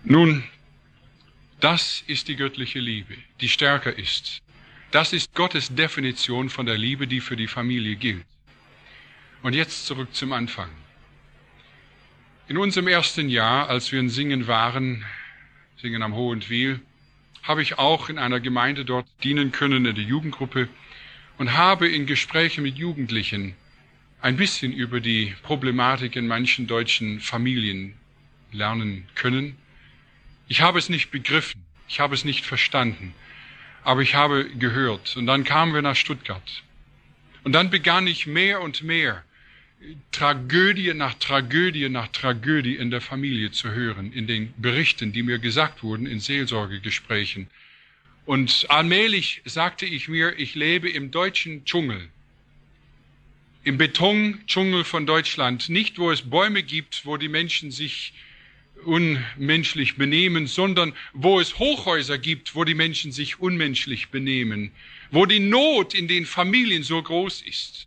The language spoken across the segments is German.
Nun, das ist die göttliche Liebe, die stärker ist. Das ist Gottes Definition von der Liebe, die für die Familie gilt. Und jetzt zurück zum Anfang. In unserem ersten Jahr, als wir in Singen waren, Singen am Hohentwiel, habe ich auch in einer Gemeinde dort dienen können, in der Jugendgruppe, und habe in Gesprächen mit Jugendlichen ein bisschen über die Problematik in manchen deutschen Familien lernen können. Ich habe es nicht begriffen, ich habe es nicht verstanden, aber ich habe gehört. Und dann kamen wir nach Stuttgart. Und dann begann ich mehr und mehr Tragödie nach Tragödie nach Tragödie in der Familie zu hören, in den Berichten, die mir gesagt wurden, in Seelsorgegesprächen. Und allmählich sagte ich mir, ich lebe im deutschen Dschungel, im Betondschungel von Deutschland, nicht wo es Bäume gibt, wo die Menschen sich unmenschlich benehmen, sondern wo es Hochhäuser gibt, wo die Menschen sich unmenschlich benehmen, wo die Not in den Familien so groß ist.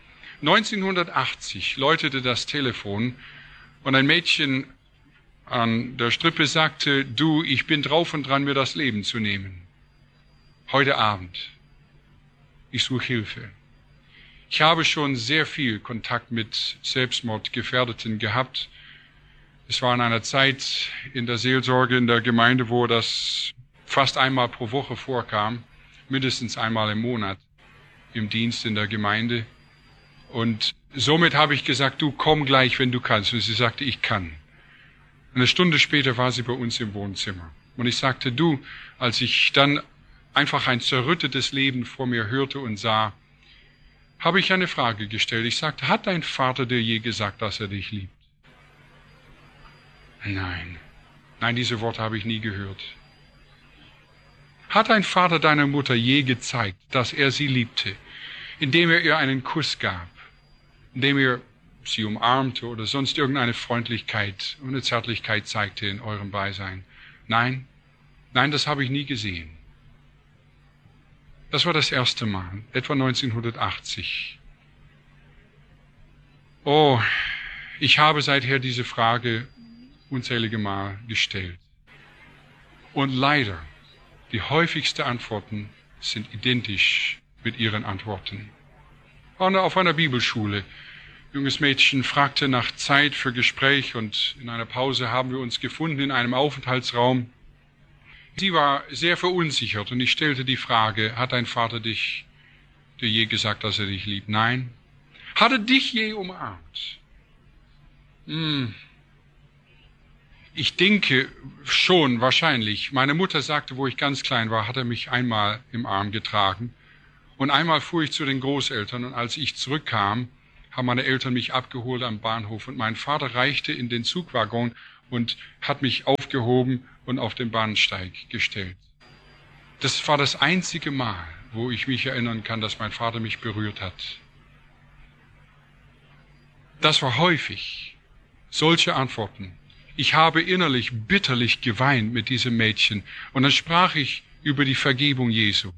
1980 läutete das Telefon und ein Mädchen an der Strippe sagte, du, ich bin drauf und dran, mir das Leben zu nehmen. Heute Abend. Ich suche Hilfe. Ich habe schon sehr viel Kontakt mit Selbstmordgefährdeten gehabt. Es war in einer Zeit in der Seelsorge in der Gemeinde, wo das fast einmal pro Woche vorkam, mindestens einmal im Monat im Dienst in der Gemeinde. Und somit habe ich gesagt, du komm gleich, wenn du kannst. Und sie sagte, ich kann. Eine Stunde später war sie bei uns im Wohnzimmer. Und ich sagte, du, als ich dann einfach ein zerrüttetes Leben vor mir hörte und sah, habe ich eine Frage gestellt. Ich sagte, hat dein Vater dir je gesagt, dass er dich liebt? Nein. Nein, diese Worte habe ich nie gehört. Hat dein Vater deiner Mutter je gezeigt, dass er sie liebte, indem er ihr einen Kuss gab, indem er sie umarmte oder sonst irgendeine Freundlichkeit und eine Zärtlichkeit zeigte in eurem Beisein? Nein, nein, das habe ich nie gesehen. Das war das erste Mal, etwa 1980. Oh, ich habe seither diese Frage unzählige Mal gestellt. Und leider, die häufigsten Antworten sind identisch mit ihren Antworten. Auf einer Bibelschule. Ein junges Mädchen fragte nach Zeit für Gespräch und in einer Pause haben wir uns gefunden in einem Aufenthaltsraum. Sie war sehr verunsichert und ich stellte die Frage, hat dein Vater dir je gesagt, dass er dich liebt? Nein. Hat er dich je umarmt? Ich denke schon, wahrscheinlich. Meine Mutter sagte, wo ich ganz klein war, hat er mich einmal im Arm getragen. Und einmal fuhr ich zu den Großeltern und als ich zurückkam, haben meine Eltern mich abgeholt am Bahnhof und mein Vater reichte in den Zugwaggon und hat mich aufgehoben und auf den Bahnsteig gestellt. Das war das einzige Mal, wo ich mich erinnern kann, dass mein Vater mich berührt hat. Das war häufig. Solche Antworten. Ich habe innerlich bitterlich geweint mit diesem Mädchen und dann sprach ich über die Vergebung Jesu.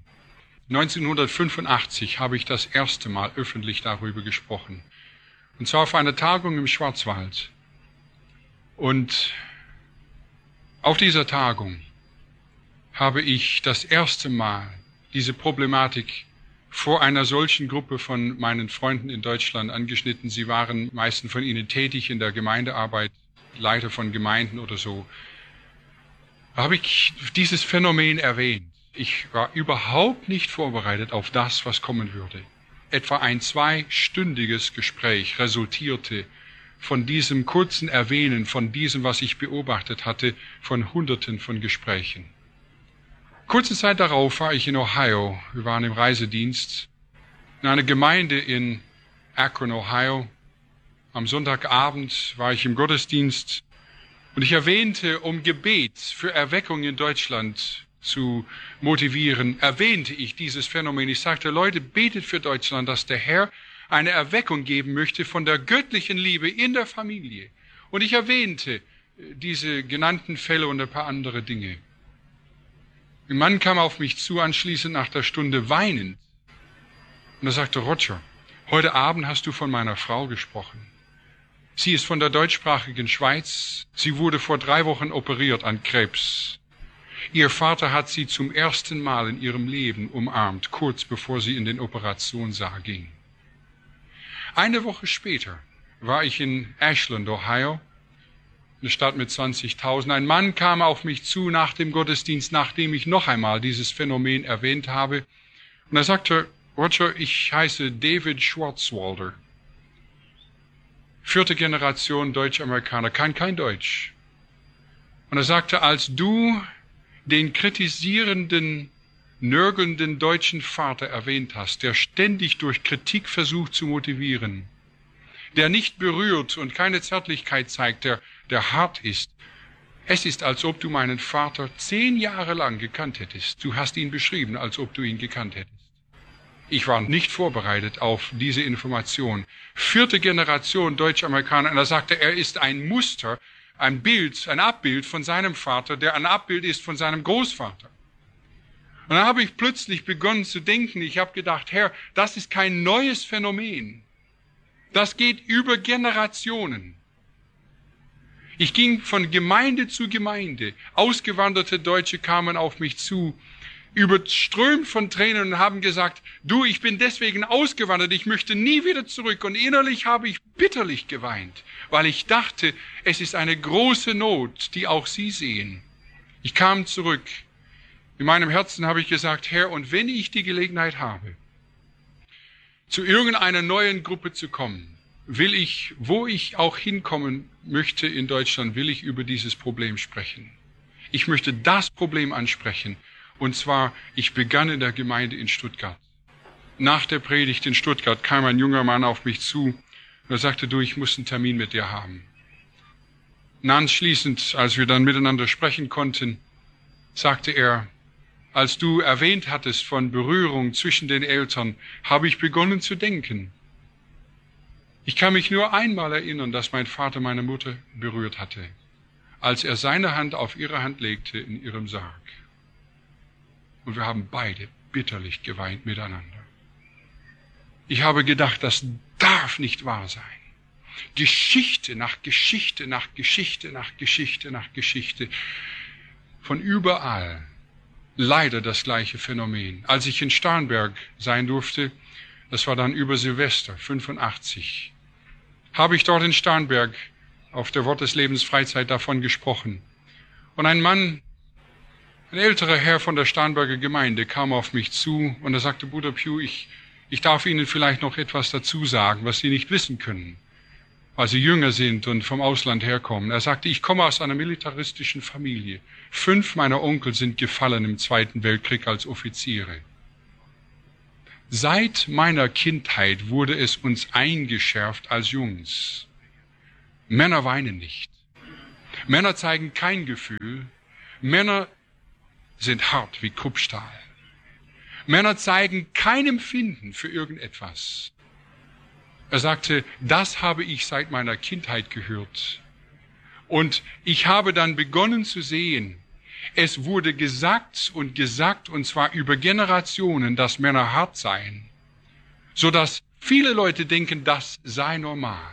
1985 habe ich das erste Mal öffentlich darüber gesprochen. Und zwar auf einer Tagung im Schwarzwald. Und auf dieser Tagung habe ich das erste Mal diese Problematik vor einer solchen Gruppe von meinen Freunden in Deutschland angeschnitten. Sie waren meisten von ihnen tätig in der Gemeindearbeit, Leiter von Gemeinden oder so. Da habe ich dieses Phänomen erwähnt. Ich war überhaupt nicht vorbereitet auf das, was kommen würde. Etwa ein 2-stündiges Gespräch resultierte von diesem kurzen Erwähnen, von diesem, was ich beobachtet hatte, von Hunderten von Gesprächen. Kurze Zeit darauf war ich in Ohio. Wir waren im Reisedienst in einer Gemeinde in Akron, Ohio. Am Sonntagabend war ich im Gottesdienst und ich erwähnte, um Gebet für Erweckung in Deutschland zu motivieren, erwähnte ich dieses Phänomen. Ich sagte, Leute, betet für Deutschland, dass der Herr eine Erweckung geben möchte von der göttlichen Liebe in der Familie. Und ich erwähnte diese genannten Fälle und ein paar andere Dinge. Ein Mann kam auf mich zu, anschließend nach der Stunde weinend. Und er sagte, Roger, heute Abend hast du von meiner Frau gesprochen. Sie ist von der deutschsprachigen Schweiz. Sie wurde vor 3 Wochen operiert an Krebs. Ihr Vater hat sie zum ersten Mal in ihrem Leben umarmt, kurz bevor sie in den Operationssaal ging. Eine Woche später war ich in Ashland, Ohio, eine Stadt mit 20.000. Ein Mann kam auf mich zu nach dem Gottesdienst, nachdem ich noch einmal dieses Phänomen erwähnt habe. Und er sagte, Roger, ich heiße David Schwarzwalder. 4. Generation Deutsch-Amerikaner, kann kein Deutsch. Und er sagte, als du den kritisierenden, nörgelnden deutschen Vater erwähnt hast, der ständig durch Kritik versucht zu motivieren, der nicht berührt und keine Zärtlichkeit zeigt, der hart ist. Es ist, als ob du meinen Vater 10 Jahre lang gekannt hättest. Du hast ihn beschrieben, als ob du ihn gekannt hättest. Ich war nicht vorbereitet auf diese Information. 4. Generation Deutsch-Amerikaner. Und er sagte, er ist ein Muster, ein Abbild von seinem Vater, der ein Abbild ist von seinem Großvater. Und dann habe ich plötzlich begonnen zu denken, ich habe gedacht, Herr, das ist kein neues Phänomen. Das geht über Generationen. Ich ging von Gemeinde zu Gemeinde. Ausgewanderte Deutsche kamen auf mich zu, überströmt von Tränen und haben gesagt, du, ich bin deswegen ausgewandert, ich möchte nie wieder zurück. Und innerlich habe ich bitterlich geweint, weil ich dachte, es ist eine große Not, die auch Sie sehen. Ich kam zurück. In meinem Herzen habe ich gesagt, Herr, und wenn ich die Gelegenheit habe, zu irgendeiner neuen Gruppe zu kommen, will ich, wo ich auch hinkommen möchte in Deutschland, will ich über dieses Problem sprechen. Ich möchte das Problem ansprechen. Und zwar, ich begann in der Gemeinde in Stuttgart. Nach der Predigt in Stuttgart kam ein junger Mann auf mich zu und er sagte, du, ich muss einen Termin mit dir haben. Und anschließend, als wir dann miteinander sprechen konnten, sagte er, als du erwähnt hattest von Berührung zwischen den Eltern, habe ich begonnen zu denken. Ich kann mich nur einmal erinnern, dass mein Vater meine Mutter berührt hatte, als er seine Hand auf ihre Hand legte in ihrem Sarg. Und wir haben beide bitterlich geweint miteinander. Ich habe gedacht, das darf nicht wahr sein. Geschichte nach Geschichte nach Geschichte nach Geschichte nach Geschichte. Von überall leider das gleiche Phänomen. Als ich in Starnberg sein durfte, das war dann über Silvester, 85, habe ich dort in Starnberg auf der Wort des Lebens Freizeit davon gesprochen. Und ein Mann, ein älterer Herr von der Starnberger Gemeinde kam auf mich zu und er sagte, Bruder Pugh, ich darf Ihnen vielleicht noch etwas dazu sagen, was Sie nicht wissen können, weil Sie jünger sind und vom Ausland herkommen. Er sagte, ich komme aus einer militaristischen Familie. 5 meiner Onkel sind gefallen im Zweiten Weltkrieg als Offiziere. Seit meiner Kindheit wurde es uns eingeschärft als Jungs. Männer weinen nicht. Männer zeigen kein Gefühl. Männer sind hart wie Kruppstahl. Männer zeigen kein Empfinden für irgendetwas. Er sagte, das habe ich seit meiner Kindheit gehört. Und ich habe dann begonnen zu sehen, es wurde gesagt, und zwar über Generationen, dass Männer hart seien, sodass viele Leute denken, das sei normal.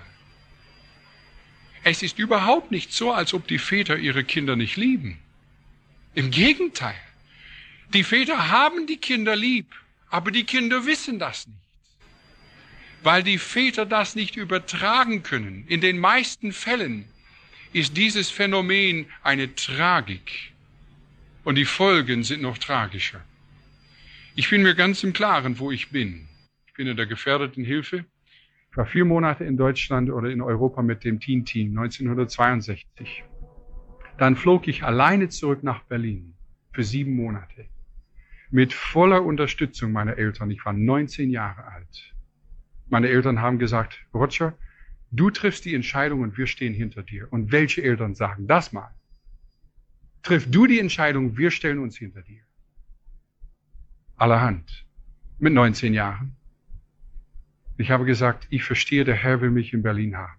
Es ist überhaupt nicht so, als ob die Väter ihre Kinder nicht lieben. Im Gegenteil. Die Väter haben die Kinder lieb, aber die Kinder wissen das nicht. Weil die Väter das nicht übertragen können. In den meisten Fällen ist dieses Phänomen eine Tragik. Und die Folgen sind noch tragischer. Ich bin mir ganz im Klaren, wo ich bin. Ich bin in der gefährdeten Hilfe. Ich war 4 Monate in Deutschland oder in Europa mit dem Teen-Team 1962. Dann flog ich alleine zurück nach Berlin für 7 Monate. Mit voller Unterstützung meiner Eltern. Ich war 19 Jahre alt. Meine Eltern haben gesagt, Roger, du triffst die Entscheidung und wir stehen hinter dir. Und welche Eltern sagen das mal? Triff du die Entscheidung, wir stellen uns hinter dir. Allerhand. Mit 19 Jahren. Ich habe gesagt, ich verstehe, der Herr will mich in Berlin haben.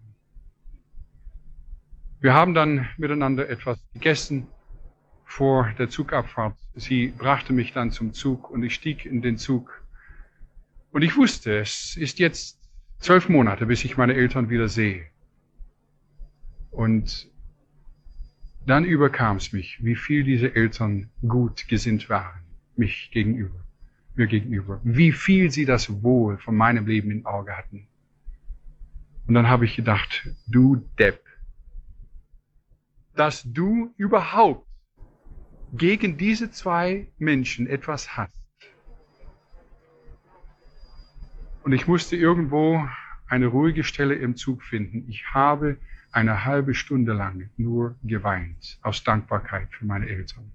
Wir haben dann miteinander etwas gegessen vor der Zugabfahrt. Sie brachte mich dann zum Zug und ich stieg in den Zug. Und ich wusste, es ist jetzt 12 Monate, bis ich meine Eltern wieder sehe. Und dann überkam es mich, wie viel diese Eltern gut gesinnt waren, mir gegenüber, wie viel sie das Wohl von meinem Leben im Auge hatten. Und dann habe ich gedacht, du Depp, dass du überhaupt gegen diese zwei Menschen etwas hast. Und ich musste irgendwo eine ruhige Stelle im Zug finden. Ich habe eine halbe Stunde lang nur geweint, aus Dankbarkeit für meine Eltern.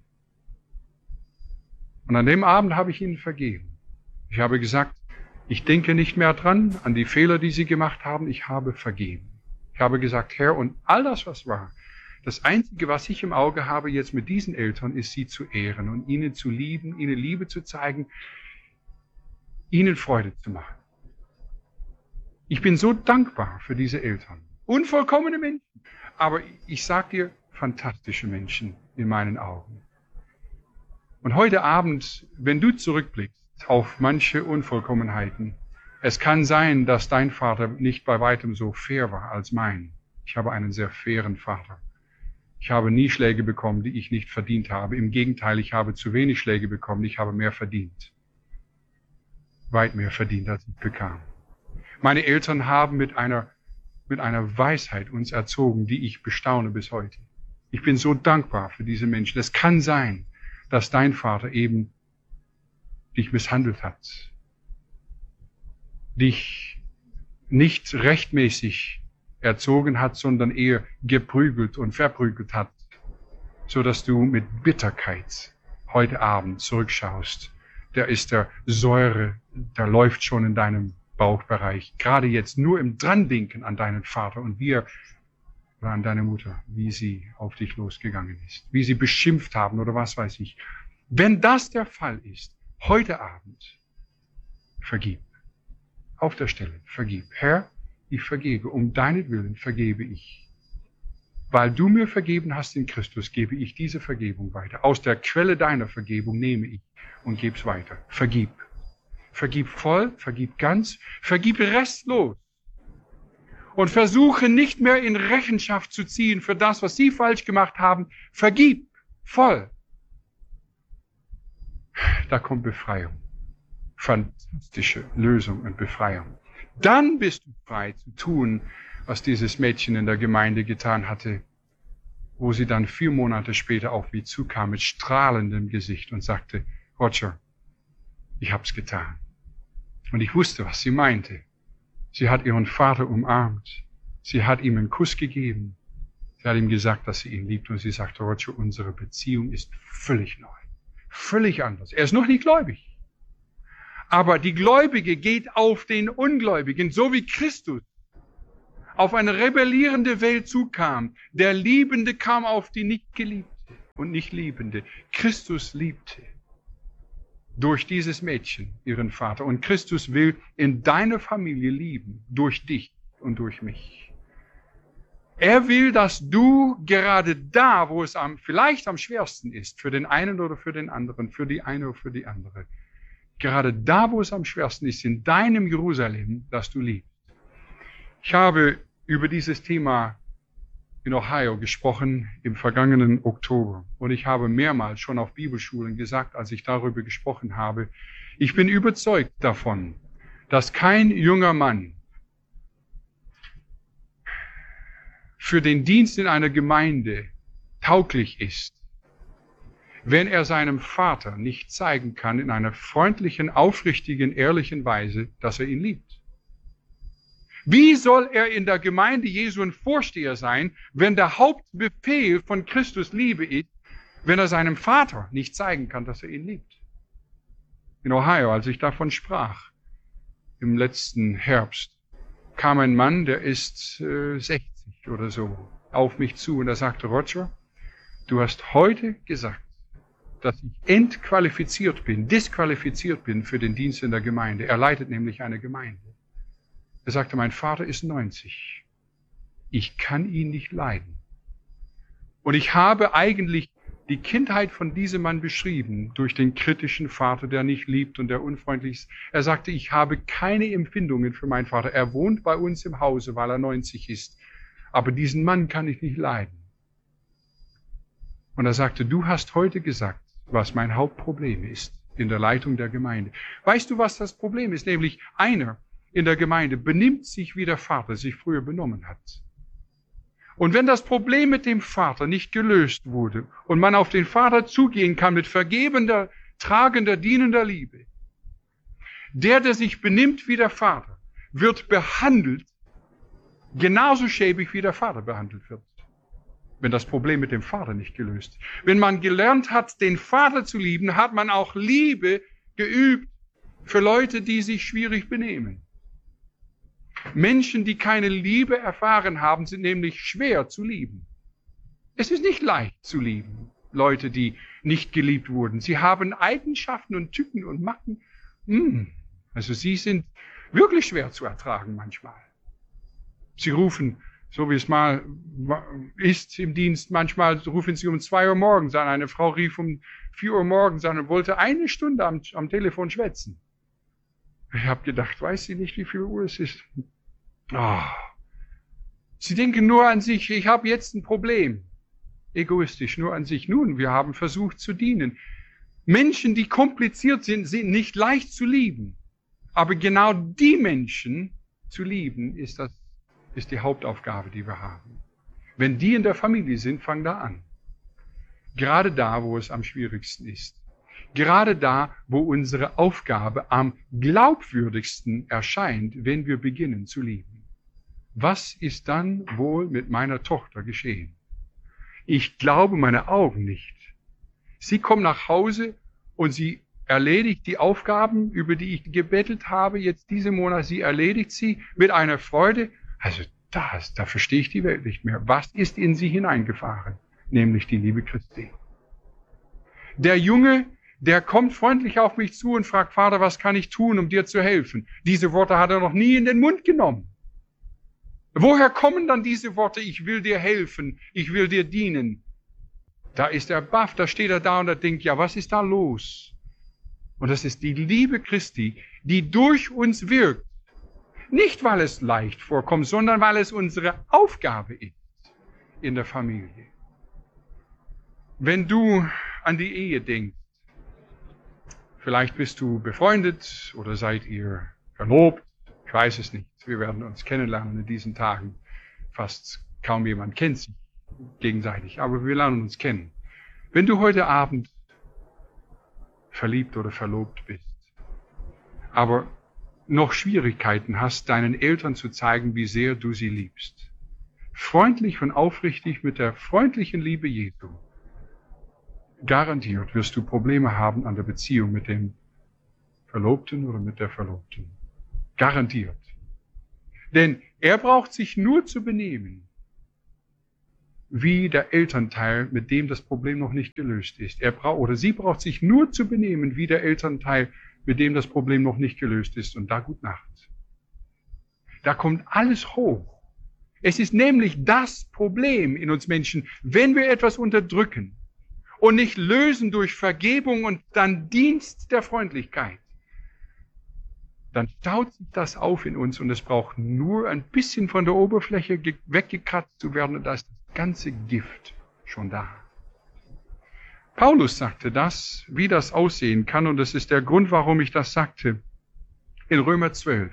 Und an dem Abend habe ich ihnen vergeben. Ich habe gesagt, ich denke nicht mehr dran, an die Fehler, die sie gemacht haben. Ich habe vergeben. Ich habe gesagt, Herr, und all das, was war, das Einzige, was ich im Auge habe jetzt mit diesen Eltern, ist, sie zu ehren und ihnen zu lieben, ihnen Liebe zu zeigen, ihnen Freude zu machen. Ich bin so dankbar für diese Eltern. Unvollkommene Menschen. Aber ich sag dir, fantastische Menschen in meinen Augen. Und heute Abend, wenn du zurückblickst auf manche Unvollkommenheiten, es kann sein, dass dein Vater nicht bei weitem so fair war als mein. Ich habe einen sehr fairen Vater. Ich habe nie Schläge bekommen, die ich nicht verdient habe. Im Gegenteil, ich habe zu wenig Schläge bekommen, ich habe mehr verdient. Weit mehr verdient, als ich bekam. Meine Eltern haben mit einer Weisheit uns erzogen, die ich bestaune bis heute. Ich bin so dankbar für diese Menschen. Es kann sein, dass dein Vater eben dich misshandelt hat, dich nicht rechtmäßig erzogen hat, sondern eher geprügelt und verprügelt hat, so dass du mit Bitterkeit heute Abend zurückschaust. Da ist der Säure, der läuft schon in deinem Bauchbereich. Gerade jetzt nur im Drandenken an deinen Vater und oder an deine Mutter, wie sie auf dich losgegangen ist, wie sie beschimpft haben oder was weiß ich. Wenn das der Fall ist, heute Abend, vergib. Auf der Stelle, vergib. Herr, ich vergebe, um deinetwillen vergebe ich. Weil du mir vergeben hast in Christus, gebe ich diese Vergebung weiter. Aus der Quelle deiner Vergebung nehme ich und gebe es weiter. Vergib. Vergib voll, vergib ganz, vergib restlos. Und versuche nicht mehr in Rechenschaft zu ziehen für das, was sie falsch gemacht haben. Vergib voll. Da kommt Befreiung. Fantastische Lösung und Befreiung. Dann bist du frei zu tun, was dieses Mädchen in der Gemeinde getan hatte, wo sie dann 4 Monate später auf mich zukam mit strahlendem Gesicht und sagte, Roger, ich hab's getan. Und ich wusste, was sie meinte. Sie hat ihren Vater umarmt. Sie hat ihm einen Kuss gegeben. Sie hat ihm gesagt, dass sie ihn liebt. Und sie sagte, Roger, unsere Beziehung ist völlig neu. Völlig anders. Er ist noch nicht gläubig. Aber die Gläubige geht auf den Ungläubigen, so wie Christus auf eine rebellierende Welt zukam. Der Liebende kam auf die Nicht-Geliebte und Nicht-Liebende. Christus liebte durch dieses Mädchen ihren Vater. Und Christus will in deiner Familie lieben, durch dich und durch mich. Er will, dass du gerade da, wo es vielleicht am schwersten ist, für den einen oder für den anderen, für die eine oder für die andere, gerade da, wo es am schwersten ist, in deinem Jerusalem, das du liebst. Ich habe über dieses Thema in Ohio gesprochen im vergangenen Oktober. Und ich habe mehrmals schon auf Bibelschulen gesagt, als ich darüber gesprochen habe, ich bin überzeugt davon, dass kein junger Mann für den Dienst in einer Gemeinde tauglich ist, wenn er seinem Vater nicht zeigen kann in einer freundlichen, aufrichtigen, ehrlichen Weise, dass er ihn liebt. Wie soll er in der Gemeinde Jesu ein Vorsteher sein, wenn der Hauptbefehl von Christus Liebe ist, wenn er seinem Vater nicht zeigen kann, dass er ihn liebt? In Ohio, als ich davon sprach, im letzten Herbst, kam ein Mann, der ist 60 oder so, auf mich zu und er sagte, Roger, du hast heute gesagt, dass ich disqualifiziert bin für den Dienst in der Gemeinde. Er leitet nämlich eine Gemeinde. Er sagte, mein Vater ist 90. Ich kann ihn nicht leiden. Und ich habe eigentlich die Kindheit von diesem Mann beschrieben durch den kritischen Vater, der nicht liebt und der unfreundlich ist. Er sagte, ich habe keine Empfindungen für meinen Vater. Er wohnt bei uns im Hause, weil er 90 ist. aber diesen Mann kann ich nicht leiden. Und er sagte, du hast heute gesagt, was mein Hauptproblem ist in der Leitung der Gemeinde. Weißt du, was das Problem ist? Nämlich einer in der Gemeinde benimmt sich, wie der Vater sich früher benommen hat. Und wenn das Problem mit dem Vater nicht gelöst wurde und man auf den Vater zugehen kann mit vergebender, tragender, dienender Liebe, der sich benimmt wie der Vater, wird behandelt genauso schäbig, wie der Vater behandelt wird, wenn das Problem mit dem Vater nicht gelöst. Wenn man gelernt hat, den Vater zu lieben, hat man auch Liebe geübt für Leute, die sich schwierig benehmen. Menschen, die keine Liebe erfahren haben, sind nämlich schwer zu lieben. Es ist nicht leicht zu lieben, Leute, die nicht geliebt wurden. Sie haben Eigenschaften und Tücken und Macken. Also sie sind wirklich schwer zu ertragen manchmal. Sie rufen, so wie es mal ist im Dienst, manchmal rufen sie um 2 Uhr morgens an. Eine Frau rief um 4 Uhr morgens an und wollte 1 Stunde am Telefon schwätzen. Ich habe gedacht, weiß sie nicht, wie viel Uhr es ist? Sie denken nur an sich, ich habe jetzt ein Problem. Egoistisch, nur an sich. Nun, wir haben versucht zu dienen. Menschen, die kompliziert sind, sind nicht leicht zu lieben. Aber genau die Menschen zu lieben, ist die Hauptaufgabe, die wir haben. Wenn die in der Familie sind, fang da an. Gerade da, wo es am schwierigsten ist. Gerade da, wo unsere Aufgabe am glaubwürdigsten erscheint, wenn wir beginnen zu lieben. Was ist dann wohl mit meiner Tochter geschehen? Ich glaube meine Augen nicht. Sie kommt nach Hause und sie erledigt die Aufgaben, über die ich gebettelt habe, jetzt diesen Monat, sie erledigt sie mit einer Freude. Also da verstehe ich die Welt nicht mehr. Was ist in sie hineingefahren? Nämlich die Liebe Christi. Der Junge, der kommt freundlich auf mich zu und fragt, Vater, was kann ich tun, um dir zu helfen? Diese Worte hat er noch nie in den Mund genommen. Woher kommen dann diese Worte, ich will dir helfen, ich will dir dienen? Da ist er baff, da steht er da und er denkt, ja, was ist da los? Und das ist die Liebe Christi, die durch uns wirkt. Nicht, weil es leicht vorkommt, sondern weil es unsere Aufgabe ist in der Familie. Wenn du an die Ehe denkst, vielleicht bist du befreundet oder seid ihr verlobt, ich weiß es nicht. Wir werden uns kennenlernen in diesen Tagen. Fast kaum jemand kennt sich gegenseitig, aber wir lernen uns kennen. Wenn du heute Abend verliebt oder verlobt bist, aber noch Schwierigkeiten hast, deinen Eltern zu zeigen, wie sehr du sie liebst, freundlich und aufrichtig mit der freundlichen Liebe Jesu, garantiert wirst du Probleme haben an der Beziehung mit dem Verlobten oder mit der Verlobten. Garantiert. Denn er braucht sich nur zu benehmen, wie der Elternteil, mit dem das Problem noch nicht gelöst ist. Sie braucht sich nur zu benehmen, wie der Elternteil, mit dem das Problem noch nicht gelöst ist. Und da gut Nacht. Da kommt alles hoch. Es ist nämlich das Problem in uns Menschen, wenn wir etwas unterdrücken und nicht lösen durch Vergebung und dann Dienst der Freundlichkeit, dann staut sich das auf in uns und es braucht nur ein bisschen von der Oberfläche weggekratzt zu werden und da ist das ganze Gift schon da. Paulus sagte das, wie das aussehen kann und das ist der Grund, warum ich das sagte. In Römer 12.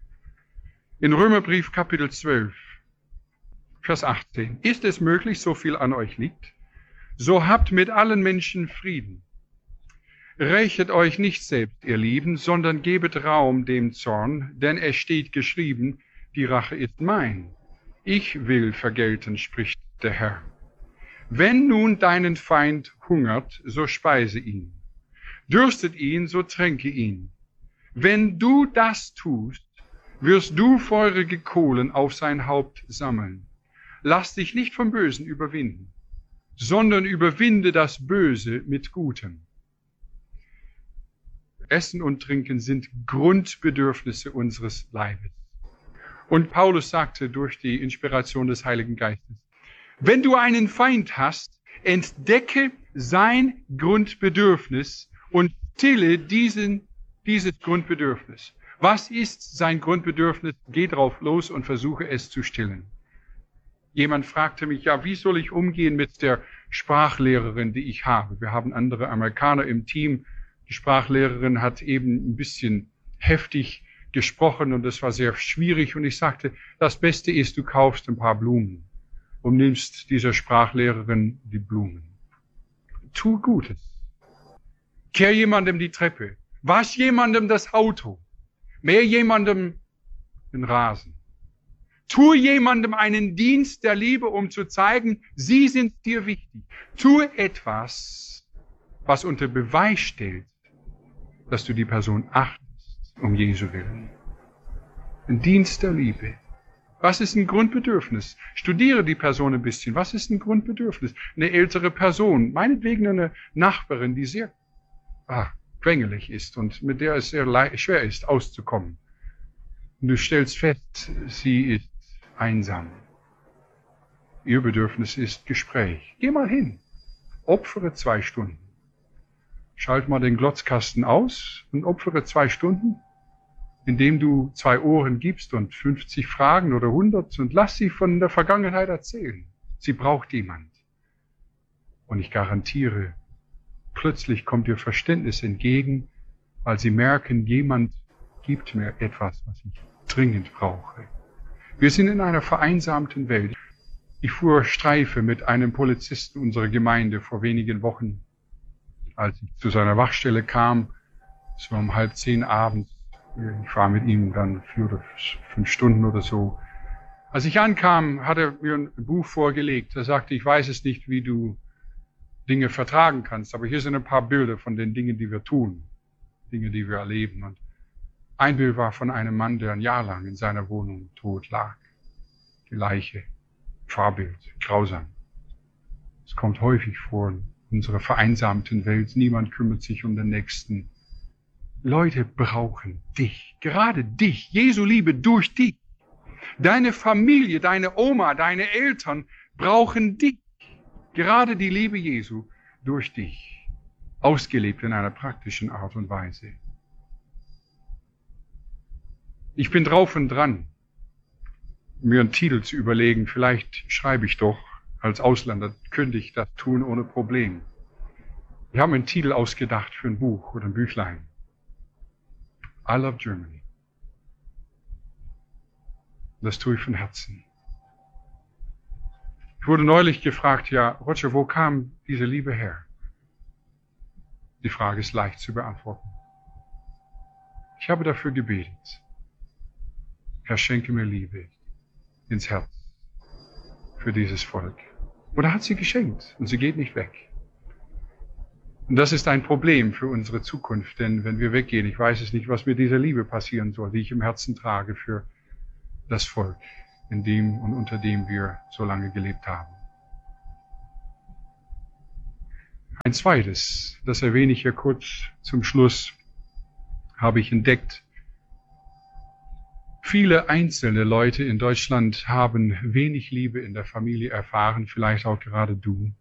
In Römerbrief Kapitel 12, Vers 18. Ist es möglich, so viel an euch liegt? So habt mit allen Menschen Frieden. Rächet euch nicht selbst, ihr Lieben, sondern gebet Raum dem Zorn, denn es steht geschrieben, die Rache ist mein. Ich will vergelten, spricht der Herr. Wenn nun deinen Feind hungert, so speise ihn. Dürstet ihn, so tränke ihn. Wenn du das tust, wirst du feurige Kohlen auf sein Haupt sammeln. Lass dich nicht vom Bösen überwinden, sondern überwinde das Böse mit Gutem. Essen und Trinken sind Grundbedürfnisse unseres Leibes. Und Paulus sagte durch die Inspiration des Heiligen Geistes, wenn du einen Feind hast, entdecke sein Grundbedürfnis und stille dieses Grundbedürfnis. Was ist sein Grundbedürfnis? Geh drauf los und versuche es zu stillen. Jemand fragte mich, ja, wie soll ich umgehen mit der Sprachlehrerin, die ich habe? Wir haben andere Amerikaner im Team. Die Sprachlehrerin hat eben ein bisschen heftig gesprochen und es war sehr schwierig. Und ich sagte, das Beste ist, du kaufst ein paar Blumen und nimmst dieser Sprachlehrerin die Blumen. Tu Gutes. Kehr jemandem die Treppe. Wasch jemandem das Auto. Mäh jemandem den Rasen. Tu jemandem einen Dienst der Liebe, um zu zeigen, sie sind dir wichtig. Tu etwas, was unter Beweis stellt, dass du die Person achtest, um Jesu willen. Ein Dienst der Liebe. Was ist ein Grundbedürfnis? Studiere die Person ein bisschen. Was ist ein Grundbedürfnis? Eine ältere Person, meinetwegen eine Nachbarin, die sehr quengelig ist und mit der es sehr schwer ist, auszukommen. Und du stellst fest, sie ist einsam. Ihr Bedürfnis ist Gespräch. Geh mal hin. Opfere 2 Stunden. Schalt mal den Glotzkasten aus und opfere 2 Stunden, indem du 2 Ohren gibst und 50 Fragen oder 100 und lass sie von der Vergangenheit erzählen. Sie braucht jemand. Und ich garantiere, plötzlich kommt ihr Verständnis entgegen, weil sie merken, jemand gibt mir etwas, was ich dringend brauche. Wir sind in einer vereinsamten Welt. Ich fuhr Streife mit einem Polizisten unserer Gemeinde vor wenigen Wochen, als ich zu seiner Wachstelle kam. Es war um 9:30 abends. Ich war mit ihm dann 4 oder 5 Stunden oder so. Als ich ankam, hat er mir ein Buch vorgelegt. Er sagte, ich weiß es nicht, wie du Dinge vertragen kannst, aber hier sind ein paar Bilder von den Dingen, die wir tun, Dinge, die wir erleben. Und ein Bild war von einem Mann, der ein Jahr lang in seiner Wohnung tot lag. Die Leiche, Fahrbild, grausam. Es kommt häufig vor in unserer vereinsamten Welt. Niemand kümmert sich um den Nächsten. Leute brauchen dich, gerade dich, Jesu Liebe durch dich. Deine Familie, deine Oma, deine Eltern brauchen dich. Gerade die Liebe Jesu durch dich, ausgelebt in einer praktischen Art und Weise. Ich bin drauf und dran, mir einen Titel zu überlegen. Vielleicht schreibe ich doch, als Ausländer könnte ich das tun ohne Problem. Ich habe mir einen Titel ausgedacht für ein Buch oder ein Büchlein. I love Germany. Das tue ich von Herzen. Ich wurde neulich gefragt, ja, Roger, wo kam diese Liebe her? Die Frage ist leicht zu beantworten. Ich habe dafür gebetet. Herr, schenke mir Liebe ins Herz für dieses Volk. Und er hat sie geschenkt und sie geht nicht weg. Und das ist ein Problem für unsere Zukunft, denn wenn wir weggehen, ich weiß es nicht, was mit dieser Liebe passieren soll, die ich im Herzen trage für das Volk, in dem und unter dem wir so lange gelebt haben. Ein zweites, das erwähne ich hier kurz zum Schluss, habe ich entdeckt. Viele einzelne Leute in Deutschland haben wenig Liebe in der Familie erfahren, vielleicht auch gerade du.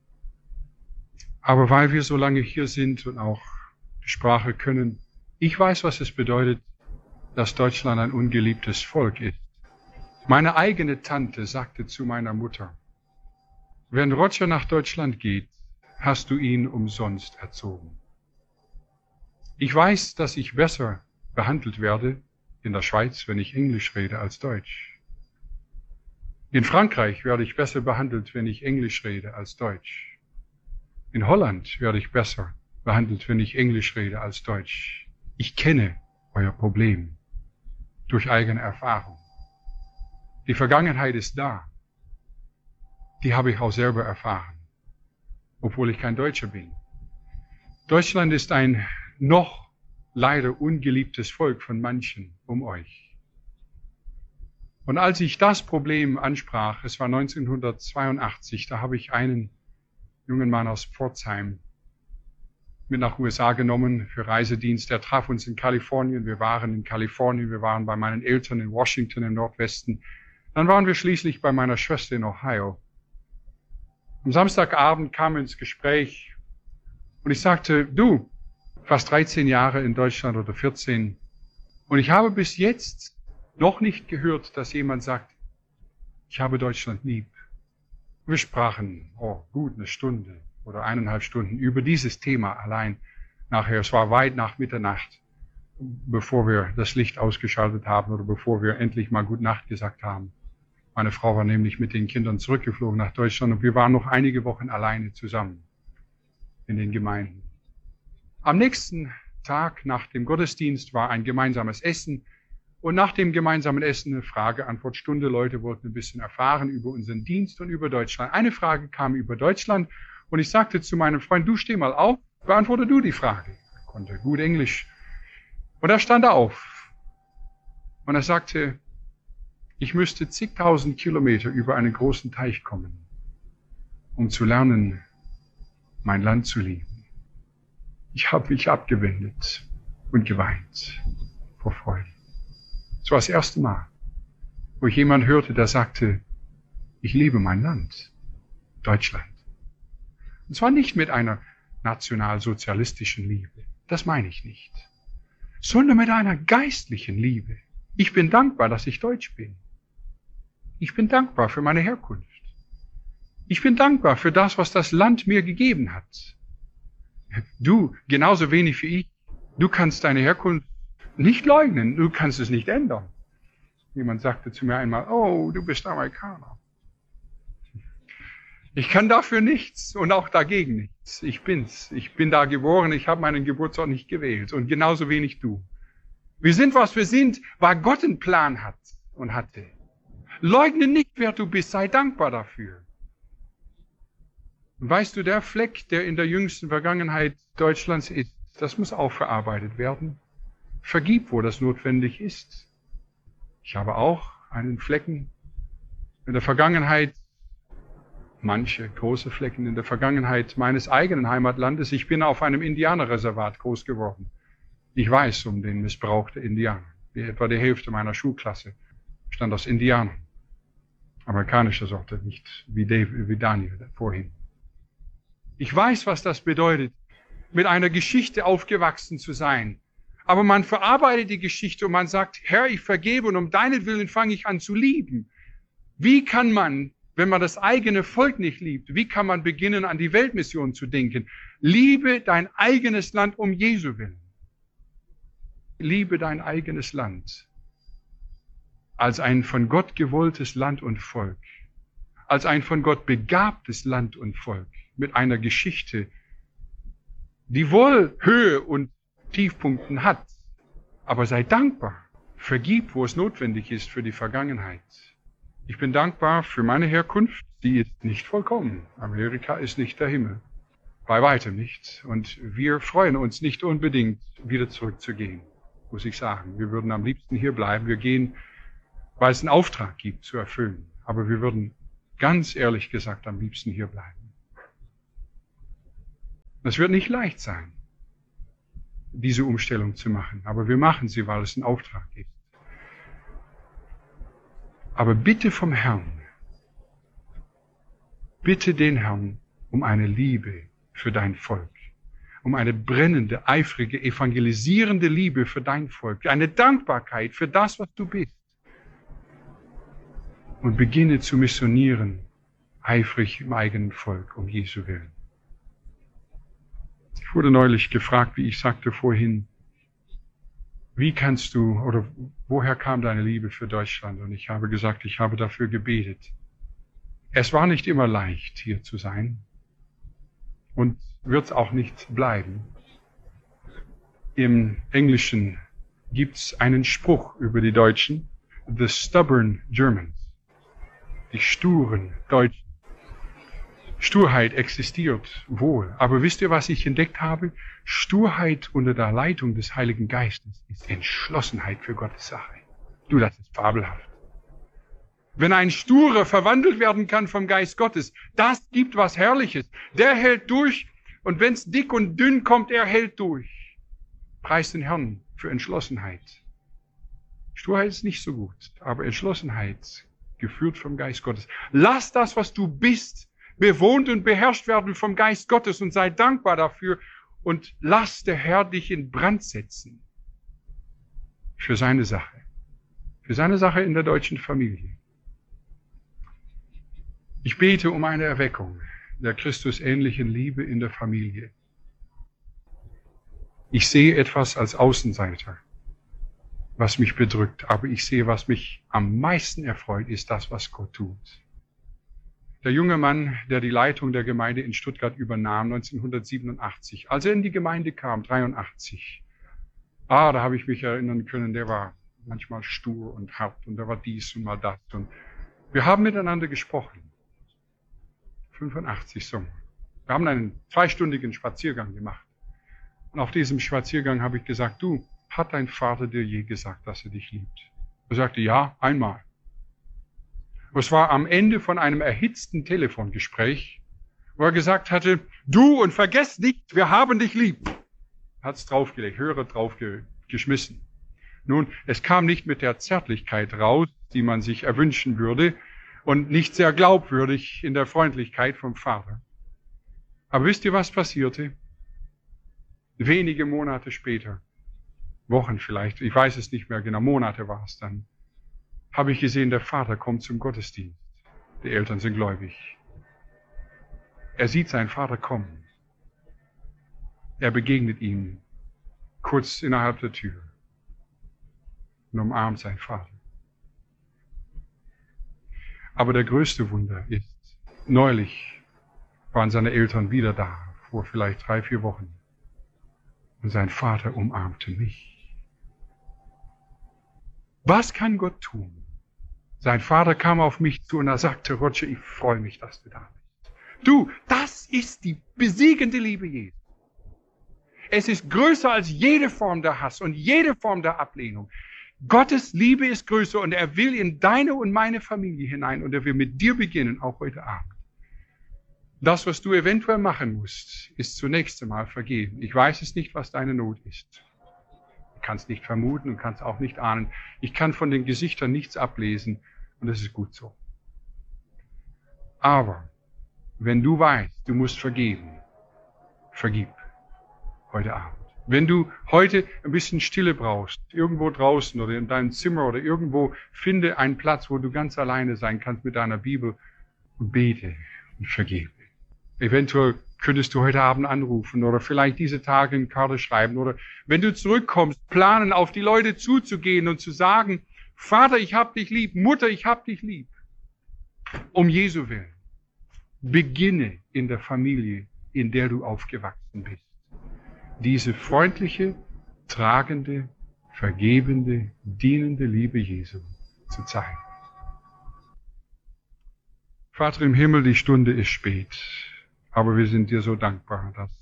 Aber weil wir so lange hier sind und auch die Sprache können, ich weiß, was es bedeutet, dass Deutschland ein ungeliebtes Volk ist. Meine eigene Tante sagte zu meiner Mutter, wenn Roger nach Deutschland geht, hast du ihn umsonst erzogen. Ich weiß, dass ich besser behandelt werde in der Schweiz, wenn ich Englisch rede, als Deutsch. In Frankreich werde ich besser behandelt, wenn ich Englisch rede, als Deutsch. In Holland werde ich besser behandelt, wenn ich Englisch rede, als Deutsch. Ich kenne euer Problem durch eigene Erfahrung. Die Vergangenheit ist da. Die habe ich auch selber erfahren, obwohl ich kein Deutscher bin. Deutschland ist ein noch leider ungeliebtes Volk von manchen um euch. Und als ich das Problem ansprach, es war 1982, da habe ich einen jungen Mann aus Pforzheim mit nach USA genommen für Reisedienst. Er traf uns in Kalifornien. Wir waren in Kalifornien, wir waren bei meinen Eltern in Washington im Nordwesten. Dann waren wir schließlich bei meiner Schwester in Ohio. Am Samstagabend kamen wir ins Gespräch und ich sagte, du, fast 13 Jahre in Deutschland oder 14 und ich habe bis jetzt noch nicht gehört, dass jemand sagt, Ich habe Deutschland lieb. Wir sprachen, gut eine Stunde oder 1,5 Stunden über dieses Thema allein. Nachher, es war weit nach Mitternacht, bevor wir das Licht ausgeschaltet haben oder bevor wir endlich mal Gute Nacht gesagt haben. Meine Frau war nämlich mit den Kindern zurückgeflogen nach Deutschland und wir waren noch einige Wochen alleine zusammen in den Gemeinden. Am nächsten Tag nach dem Gottesdienst war ein gemeinsames Essen und nach dem gemeinsamen Essen eine Frage-Antwort-Stunde. Leute wollten ein bisschen erfahren über unseren Dienst und über Deutschland. Eine Frage kam über Deutschland und ich sagte zu meinem Freund, du steh mal auf, beantworte du die Frage. Er konnte gut Englisch. Und er stand auf und er sagte, ich müsste zigtausend Kilometer über einen großen Teich kommen, um zu lernen, mein Land zu lieben. Ich habe mich abgewendet und geweint vor Freude. Es war das erste Mal, wo ich jemanden hörte, der sagte, ich liebe mein Land, Deutschland. Und zwar nicht mit einer nationalsozialistischen Liebe, das meine ich nicht, sondern mit einer geistlichen Liebe. Ich bin dankbar, dass ich Deutsch bin. Ich bin dankbar für meine Herkunft. Ich bin dankbar für das, was das Land mir gegeben hat. Du, genauso wenig wie ich, du kannst deine Herkunft nicht leugnen, du kannst es nicht ändern. Jemand sagte zu mir einmal, du bist Amerikaner. Ich kann dafür nichts und auch dagegen nichts. Ich bin's. Ich bin da geboren, ich habe meinen Geburtsort nicht gewählt und genauso wenig du. Wir sind, was wir sind, weil Gott einen Plan hat und hatte. Leugne nicht, wer du bist, sei dankbar dafür. Und weißt du, der Fleck, der in der jüngsten Vergangenheit Deutschlands ist, das muss auch verarbeitet werden. Vergib, wo das notwendig ist. Ich habe auch einen Flecken in der Vergangenheit, manche große Flecken in der Vergangenheit meines eigenen Heimatlandes. Ich bin auf einem Indianerreservat groß geworden. Ich weiß um den Missbrauch der Indianer. Etwa die Hälfte meiner Schulklasse stand aus Indianern. Amerikanischer Sorte, nicht wie Daniel vorhin. Ich weiß, was das bedeutet, mit einer Geschichte aufgewachsen zu sein. Aber man verarbeitet die Geschichte und man sagt, Herr, ich vergebe und um deinetwillen fange ich an zu lieben. Wie kann man, wenn man das eigene Volk nicht liebt, wie kann man beginnen, an die Weltmission zu denken? Liebe dein eigenes Land um Jesu willen. Liebe dein eigenes Land als ein von Gott gewolltes Land und Volk, als ein von Gott begabtes Land und Volk, mit einer Geschichte, die wohl Höhe und Tiefpunkten hat, aber sei dankbar, vergib, wo es notwendig ist für die Vergangenheit. Ich bin dankbar für meine Herkunft, die ist nicht vollkommen. Amerika ist nicht der Himmel, bei weitem nicht. Und wir freuen uns nicht unbedingt, wieder zurückzugehen, muss ich sagen. Wir würden am liebsten hier bleiben. Wir gehen, weil es einen Auftrag gibt zu erfüllen. Aber wir würden ganz ehrlich gesagt am liebsten hier bleiben. Es wird nicht leicht sein, diese Umstellung zu machen. Aber wir machen sie, weil es ein Auftrag ist. Aber bitte vom Herrn, bitte den Herrn um eine Liebe für dein Volk, um eine brennende, eifrige, evangelisierende Liebe für dein Volk, eine Dankbarkeit für das, was du bist. Und beginne zu missionieren, eifrig im eigenen Volk, um Jesu willen. Ich wurde neulich gefragt, wie ich sagte vorhin, wie kannst du, oder woher kam deine Liebe für Deutschland? Und ich habe gesagt, ich habe dafür gebetet. Es war nicht immer leicht, hier zu sein. Und wird es auch nicht bleiben. Im Englischen gibt es einen Spruch über die Deutschen, the stubborn Germans, die sturen Deutschen. Sturheit existiert wohl, aber wisst ihr, was ich entdeckt habe? Sturheit unter der Leitung des Heiligen Geistes ist Entschlossenheit für Gottes Sache. Du, das ist fabelhaft. Wenn ein Sturer verwandelt werden kann vom Geist Gottes, das gibt was Herrliches. Der hält durch und wenn es dick und dünn kommt, er hält durch. Preis den Herrn für Entschlossenheit. Sturheit ist nicht so gut, aber Entschlossenheit, geführt vom Geist Gottes. Lass das, was du bist, bewohnt und beherrscht werden vom Geist Gottes und sei dankbar dafür und lass der Herr dich in Brand setzen. Für seine Sache. Für seine Sache in der deutschen Familie. Ich bete um eine Erweckung der christusähnlichen Liebe in der Familie. Ich sehe etwas als Außenseiter, was mich bedrückt, aber ich sehe, was mich am meisten erfreut, ist das, was Gott tut. Der junge Mann, der die Leitung der Gemeinde in Stuttgart übernahm, 1987, als er in die Gemeinde kam, 83, da habe ich mich erinnern können, der war manchmal stur und hart und der war dies und mal das. Und wir haben miteinander gesprochen. 85 Sommer. Wir haben einen 2-stündigen Spaziergang gemacht. Und auf diesem Spaziergang habe ich gesagt, du, hat dein Vater dir je gesagt, dass er dich liebt? Er sagte, ja, einmal. Es war am Ende von einem erhitzten Telefongespräch, wo er gesagt hatte, du und vergess nicht, wir haben dich lieb. Hat's draufgelegt, Hörer draufgeschmissen. Nun, es kam nicht mit der Zärtlichkeit raus, die man sich erwünschen würde und nicht sehr glaubwürdig in der Freundlichkeit vom Vater. Aber wisst ihr, was passierte? Wenige Monate später, Wochen vielleicht, ich weiß es nicht mehr genau, Monate war es dann, habe ich gesehen, der Vater kommt zum Gottesdienst. Die Eltern sind gläubig. Er sieht seinen Vater kommen. Er begegnet ihm kurz innerhalb der Tür und umarmt seinen Vater. Aber der größte Wunder ist, neulich waren seine Eltern wieder da, vor vielleicht 3-4 Wochen. Und sein Vater umarmte mich. Was kann Gott tun? Sein Vater kam auf mich zu und er sagte, Roger, ich freue mich, dass du da bist. Du, das ist die besiegende Liebe Jesu. Es ist größer als jede Form der Hass und jede Form der Ablehnung. Gottes Liebe ist größer und er will in deine und meine Familie hinein und er will mit dir beginnen, auch heute Abend. Das, was du eventuell machen musst, ist zunächst einmal vergeben. Ich weiß es nicht, was deine Not ist. Du kannst nicht vermuten und kannst auch nicht ahnen. Ich kann von den Gesichtern nichts ablesen und das ist gut so. Aber wenn du weißt, du musst vergeben, vergib heute Abend. Wenn du heute ein bisschen Stille brauchst, irgendwo draußen oder in deinem Zimmer oder irgendwo, finde einen Platz, wo du ganz alleine sein kannst mit deiner Bibel und bete und vergebe. Eventuell könntest du heute Abend anrufen oder vielleicht diese Tage eine Karte schreiben oder wenn du zurückkommst, planen, auf die Leute zuzugehen und zu sagen, Vater, ich hab dich lieb, Mutter, ich hab dich lieb. Um Jesu willen. Beginne in der Familie, in der du aufgewachsen bist. Diese freundliche, tragende, vergebende, dienende Liebe Jesu zu zeigen. Vater im Himmel, die Stunde ist spät, aber wir sind dir so dankbar, dass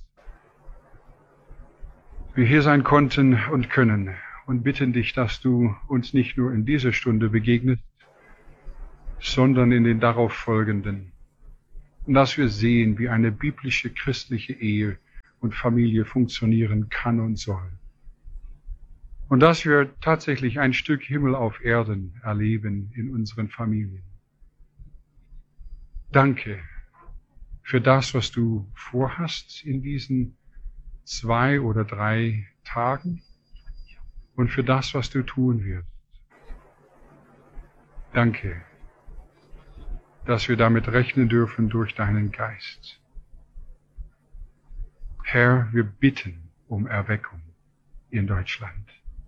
wir hier sein konnten und können und bitten dich, dass du uns nicht nur in dieser Stunde begegnest, sondern in den darauf folgenden. Und dass wir sehen, wie eine biblische christliche Ehe und Familie funktionieren kann und soll. Und dass wir tatsächlich ein Stück Himmel auf Erden erleben in unseren Familien. Danke für das, was du vorhast in diesen 2 oder 3 Tagen und für das, was du tun wirst. Danke, dass wir damit rechnen dürfen durch deinen Geist. Herr, wir bitten um Erweckung in Deutschland.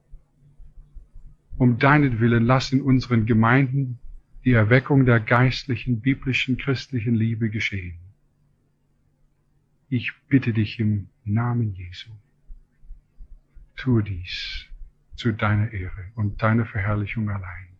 Um deinetwillen lass in unseren Gemeinden die Erweckung der geistlichen, biblischen, christlichen Liebe geschehen. Ich bitte dich im Namen Jesu. Tue dies zu deiner Ehre und deiner Verherrlichung allein.